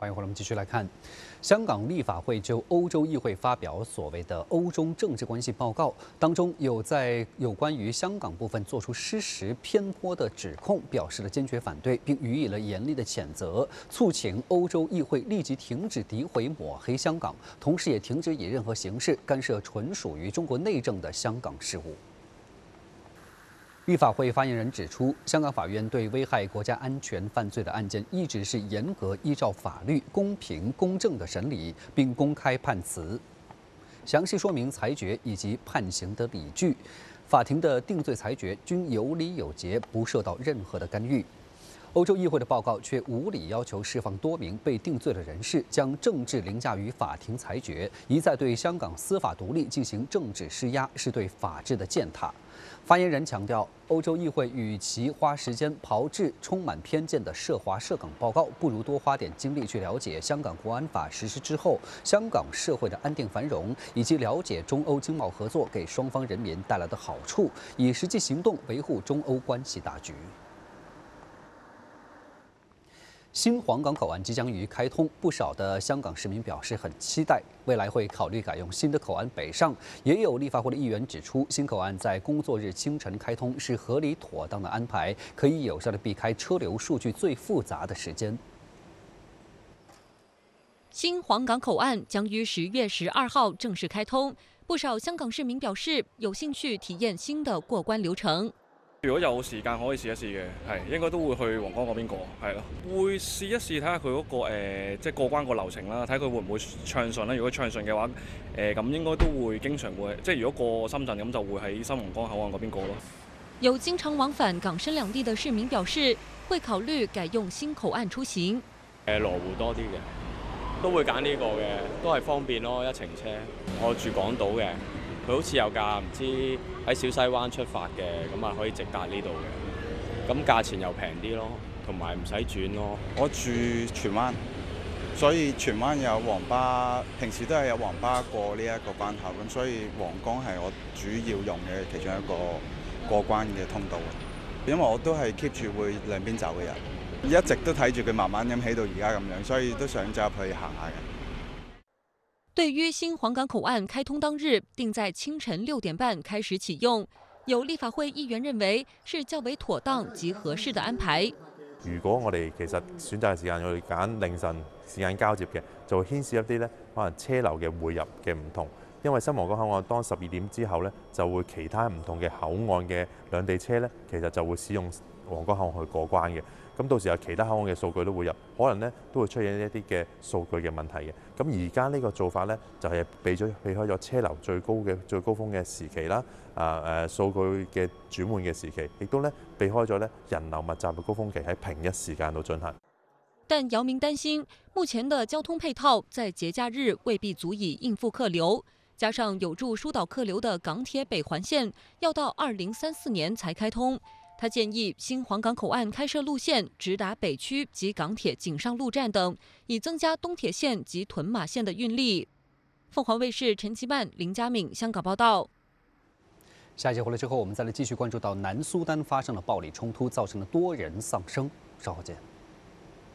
欢迎回来，我们继续来看，香港立法会就欧洲议会发表所谓的欧中政治关系报告，当中有关于香港部分做出失实偏颇的指控，表示了坚决反对，并予以了严厉的谴责，促请欧洲议会立即停止诋毁抹黑香港，同时也停止以任何形式干涉纯属于中国内政的香港事务。 立法会发言人指出，香港法院对危害国家安全犯罪的案件一直是严格依照法律、公平公正的审理，并公开判词，详细说明裁决以及判刑的理据。法庭的定罪裁决均有理有节，不受到任何的干预。 欧洲议会的报告却无理要求释放多名被定罪的人士，将政治凌驾于法庭裁决，一再对香港司法独立进行政治施压，是对法治的践踏。发言人强调，欧洲议会与其花时间炮制充满偏见的涉华涉港报告，不如多花点精力去了解香港国安法实施之后，香港社会的安定繁荣，以及了解中欧经贸合作给双方人民带来的好处，以实际行动维护中欧关系大局。 新皇岗口岸即将于开通，不少的香港市民表示很期待，未来会考虑改用新的口岸北上。也有立法会的议员指出，新口岸在工作日清晨开通是合理妥当的安排，可以有效地避开车流数据最复杂的时间。 新皇岗口岸将于10月12号正式開通，不少香港市民表示有興趣體驗新的過關流程。 如果有時間可以試一試嘅，係應該都會去皇崗嗰邊過，係咯，會試一試睇下佢嗰個即係過關個流程啦，睇佢會唔會暢順啦。如果暢順嘅話，咁應該都會經常會，即係如果過深圳咁就會喺新皇崗口岸嗰邊過咯。 有經常往返港深兩地的市民表示，會考慮改用新口岸出行。 羅湖多啲嘅，都會揀呢個嘅，都係方便咯，一程車。我住港島嘅。 佢好似有架唔知喺小西灣出發嘅，咁啊可以直達呢度嘅，咁價錢又平啲咯，同埋唔使轉咯。 我住荃灣，所以荃灣有黃巴，平時都係有黃巴過呢一個關口，咁所以皇崗係我主要用嘅其中一個過關嘅通道。因為我都係 keep 住會兩邊走嘅人，一直都睇住佢慢慢咁起到而家咁樣，所以都想走入去行下嘅。 對於新皇崗口岸開通當日定在清晨6點半開始啟用，有立法會議員認為是較為妥當及合適的安排。 如果我哋其實選擇嘅時間，我哋揀凌晨時間交接嘅，就會牽涉一啲咧可能車流嘅匯入嘅唔同。因為新皇崗口岸當12點之後咧，就會其他唔同嘅口岸嘅兩地車咧，其實就會使用皇崗口岸去過關嘅。 咁到時有其他口岸嘅數據都會入，可能咧都會出現一啲嘅數據嘅問題嘅。咁而家呢個做法咧，就係避開咗車流最高峰嘅時期啦，數據嘅轉換嘅時期，亦都咧避開咗咧人流密集嘅高峰期喺平日時間度進行。 但姚明擔心，目前的交通配套在節假日未必足以應付客流，加上有助疏導客流的港鐵北環線要到2034年才開通。 他建議新皇崗口岸開設路線直達北區及港鐵錦上路站等，以增加東鐵線及屯馬線的運力。鳳凰衛視陳其曼、林家敏香港報道。 下一節回來之後，我們再來繼續關注到南蘇丹發生了暴力衝突，造成了多人喪生。稍後見。